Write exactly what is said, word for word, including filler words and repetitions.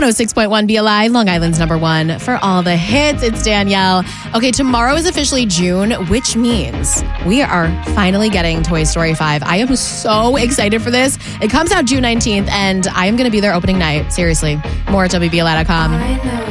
one oh six point one B L I, Long Island's number one for all the hits. It's Danielle. Okay, tomorrow is officially June, which means we are finally getting Toy Story five. I am so excited for this. It comes out June nineteenth, and I am going to be there opening night. Seriously. More at W B L I dot com.